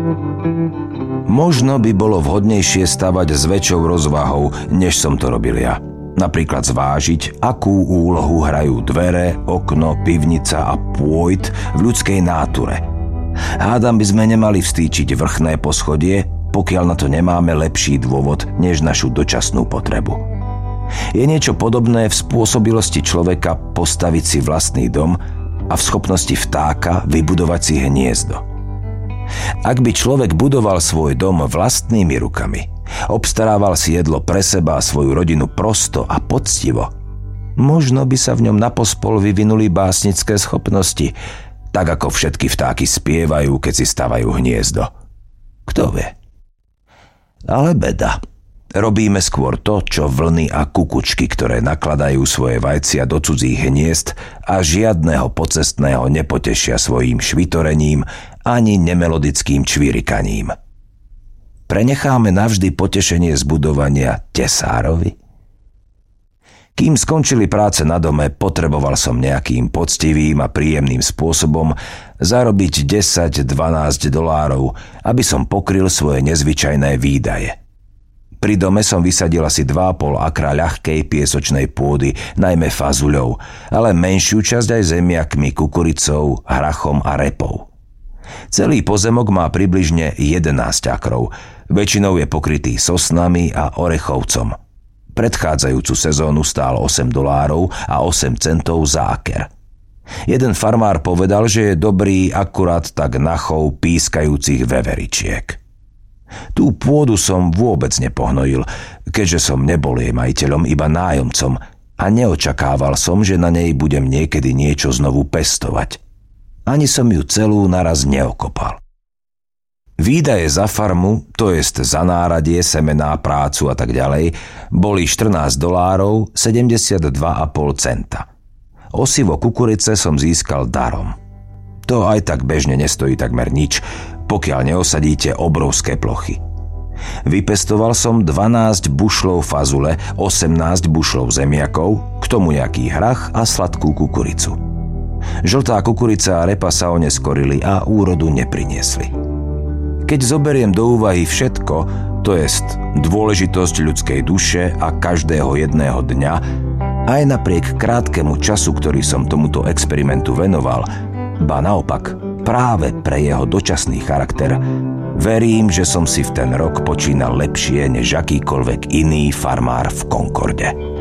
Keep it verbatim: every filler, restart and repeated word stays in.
Možno by bolo vhodnejšie stavať s väčšou rozvahou, než som to robil ja. Napríklad zvážiť, akú úlohu hrajú dvere, okno, pivnica a pôjt v ľudskej náture. Hádam by sme nemali vstýčiť vrchné poschodie, pokiaľ na to nemáme lepší dôvod než našu dočasnú potrebu. Je niečo podobné v spôsobilosti človeka postaviť si vlastný dom a v schopnosti vtáka vybudovať si hniezdo. Ak by človek budoval svoj dom vlastnými rukami, obstarával si jedlo pre seba a svoju rodinu prosto a poctivo, možno by sa v ňom napospol vyvinuli básnické schopnosti, tak ako všetky vtáky spievajú, keď si stavajú hniezdo. Kto vie? Ale beda. Robíme skôr to, čo vlny a kukučky, ktoré nakladajú svoje vajcia do cudzích hniezd a žiadneho pocestného nepotešia svojím švitorením ani nemelodickým čvirikaním. Prenecháme navždy potešenie z budovania tesárovi? Kým skončili práce na dome, potreboval som nejakým poctivým a príjemným spôsobom zarobiť desať dvanásť dolárov, aby som pokryl svoje nezvyčajné výdaje. Pri dome som vysadil asi dva a pol akra ľahkej piesočnej pôdy, najmä fazuľou, ale menšiu časť aj zemiakmi, kukuricou, hrachom a repou. Celý pozemok má približne jedenásť akrov, väčšinou je pokrytý sosnami a orechovcom. Predchádzajúcu sezónu stál osem dolárov a osem centov za aker. Jeden farmár povedal, že je dobrý akurát tak na chov pískajúcich veveričiek. Tú pôdu som vôbec nepohnojil, keďže som nebol jej majiteľom, iba nájomcom a neočakával som, že na nej budem niekedy niečo znovu pestovať. Ani som ju celú naraz neokopal. Výdaje za farmu, to jest za náradie, semená, prácu a tak ďalej, boli štrnásť dolárov sedemdesiatdva a pol centa. Osivo kukurice som získal darom. To aj tak bežne nestojí takmer nič, pokiaľ neosadíte obrovské plochy. Vypestoval som dvanásť bušľov fazule, osemnásť bušľov zemiakov, k tomu nejaký hrach a sladkú kukuricu. Žltá kukurica a repa sa oneskorili a úrodu nepriniesli. Keď zoberiem do úvahy všetko, to jest dôležitosť ľudskej duše a každého jedného dňa, aj napriek krátkemu času, ktorý som tomuto experimentu venoval, ba naopak, práve pre jeho dočasný charakter, verím, že som si v ten rok počínal lepšie než akýkoľvek iný farmár v Concorde.